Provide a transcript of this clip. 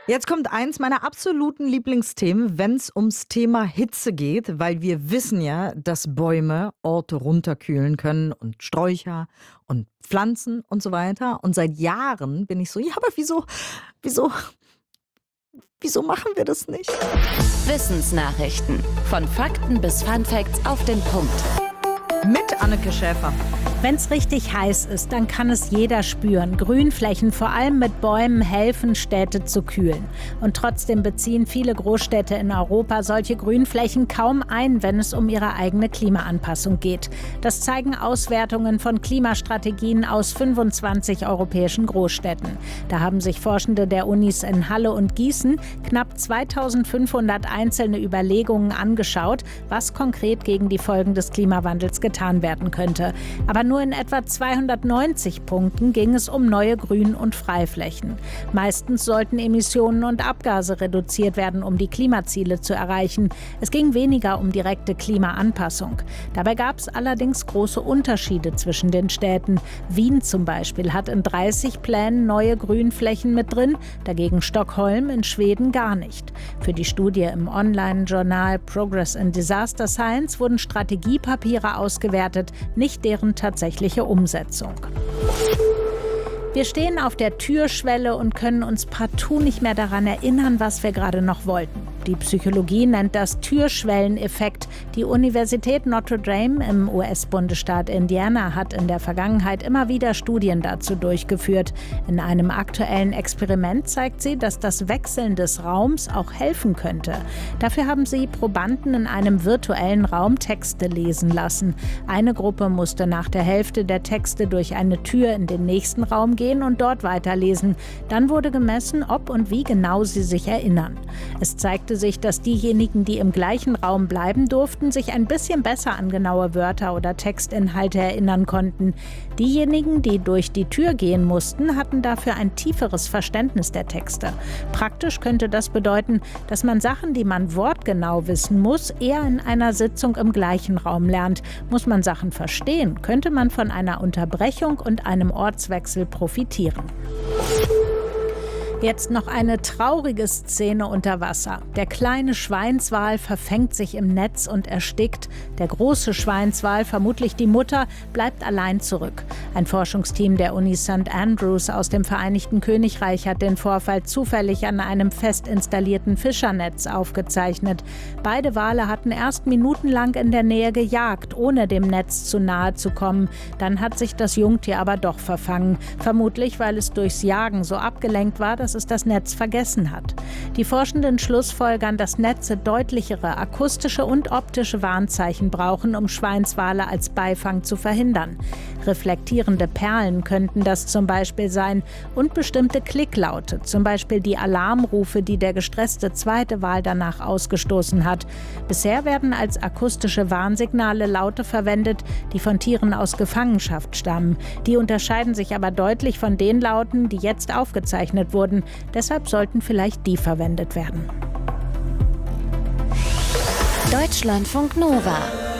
Jetzt kommt eins meiner absoluten Lieblingsthemen, wenn es ums Thema Hitze geht, weil wir wissen ja, dass Bäume Orte runterkühlen können und Sträucher und Pflanzen und so weiter. Und seit Jahren bin ich so, ja, aber wieso, wieso machen wir das nicht? Wissensnachrichten. Von Fakten bis Funfacts auf den Punkt. Mit Anneke Schäfer. Wenn es richtig heiß ist, dann kann es jeder spüren. Grünflächen, vor allem mit Bäumen, helfen, Städte zu kühlen. Und trotzdem beziehen viele Großstädte in Europa solche Grünflächen kaum ein, wenn es um ihre eigene Klimaanpassung geht. Das zeigen Auswertungen von Klimastrategien aus 25 europäischen Großstädten. Da haben sich Forschende der Unis in Halle und Gießen knapp 2500 einzelne Überlegungen angeschaut, was konkret gegen die Folgen des Klimawandels getan werden könnte. Aber nur in etwa 290 Punkten ging es um neue Grün- und Freiflächen. Meistens sollten Emissionen und Abgase reduziert werden, um die Klimaziele zu erreichen. Es ging weniger um direkte Klimaanpassung. Dabei gab es allerdings große Unterschiede zwischen den Städten. Wien zum Beispiel hat in 30 Plänen neue Grünflächen mit drin, dagegen Stockholm in Schweden gar nicht. Für die Studie im Online-Journal Progress in Disaster Science wurden Strategiepapiere ausgewertet, nicht deren tatsächliche Umsetzung. Wir stehen auf der Türschwelle und können uns partout nicht mehr daran erinnern, was wir gerade noch wollten. Die Psychologie nennt das Türschwelleneffekt. Die Universität Notre Dame im US-Bundesstaat Indiana hat in der Vergangenheit immer wieder Studien dazu durchgeführt. In einem aktuellen Experiment zeigt sie, dass das Wechseln des Raums auch helfen könnte. Dafür haben sie Probanden in einem virtuellen Raum Texte lesen lassen. Eine Gruppe musste nach der Hälfte der Texte durch eine Tür in den nächsten Raum gehen und dort weiterlesen. Dann wurde gemessen, ob und wie genau sie sich erinnern. Es zeigte sich, dass diejenigen, die im gleichen Raum bleiben durften, sich ein bisschen besser an genaue Wörter oder Textinhalte erinnern konnten. Diejenigen, die durch die Tür gehen mussten, hatten dafür ein tieferes Verständnis der Texte. Praktisch könnte das bedeuten, dass man Sachen, die man wortgenau wissen muss, eher in einer Sitzung im gleichen Raum lernt. Muss man Sachen verstehen, könnte man von einer Unterbrechung und einem Ortswechsel profitieren. Jetzt noch eine traurige Szene unter Wasser. Der kleine Schweinswal verfängt sich im Netz und erstickt. Der große Schweinswal, vermutlich die Mutter, bleibt allein zurück. Ein Forschungsteam der Uni St. Andrews aus dem Vereinigten Königreich hat den Vorfall zufällig an einem fest installierten Fischernetz aufgezeichnet. Beide Wale hatten erst minutenlang in der Nähe gejagt, ohne dem Netz zu nahe zu kommen. Dann hat sich das Jungtier aber doch verfangen. Vermutlich, weil es durchs Jagen so abgelenkt war, dass es das Netz vergessen hat. Die Forschenden schlussfolgern, dass Netze deutlichere akustische und optische Warnzeichen brauchen, um Schweinswale als Beifang zu verhindern. Reflektierende Perlen könnten das zum Beispiel sein und bestimmte Klicklaute, zum Beispiel die Alarmrufe, die der gestresste zweite Wal danach ausgestoßen hat. Bisher werden als akustische Warnsignale Laute verwendet, die von Tieren aus Gefangenschaft stammen. Die unterscheiden sich aber deutlich von den Lauten, die jetzt aufgezeichnet wurden. Deshalb sollten vielleicht die verwendet werden. Deutschlandfunk Nova